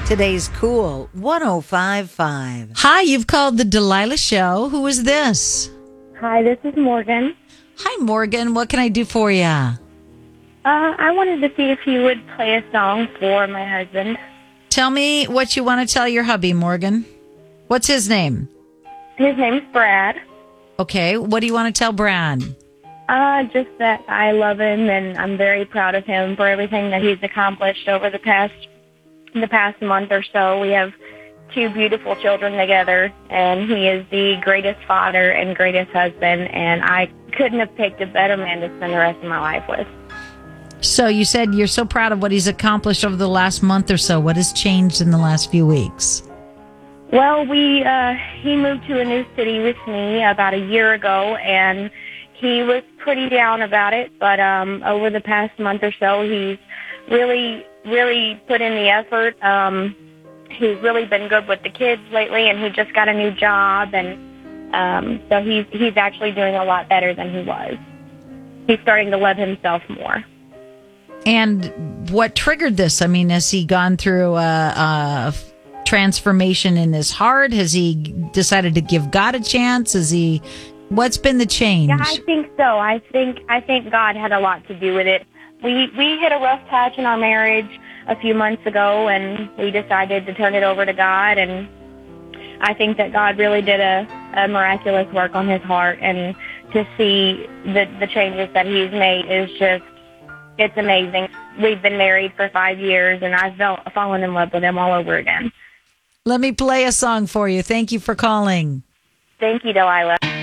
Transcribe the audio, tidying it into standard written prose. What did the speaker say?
Today's Cool 105.5. Hi, you've called the Delilah Show. Who is this? Hi, this is Morgan. Hi, Morgan. What can I do for you? I wanted to see if you would play a song for my husband. Tell me what you want to tell your hubby, Morgan. What's his name? His name's Brad. Okay, what do you want to tell Brad? Just that I love him and I'm very proud of him for everything that he's accomplished over the past month or so. We have two beautiful children together, and he is the greatest father and greatest husband, and I couldn't have picked a better man to spend the rest of my life with. So you said you're so proud of what he's accomplished over the last month or so. What has changed in the last few weeks? Well, he moved to a new city with me about a year ago, and he was pretty down about it, but over the past month or so, he's really put in the effort. He's really been good with the kids lately, and he just got a new job, and so he's actually doing a lot better than he was. He's starting to love himself more. And what triggered this? I mean, has he gone through a transformation in his heart? Has he decided to give God a chance? What's been the change? Yeah, I think so. I think God had a lot to do with it. We hit a rough patch in our marriage a few months ago, and we decided to turn it over to God, and I think that God really did a miraculous work on his heart, and to see the changes that he's made is just, it's amazing. We've been married for 5 years, and I've fallen in love with him all over again. Let me play a song for you. Thank you for calling. Thank you, Delilah.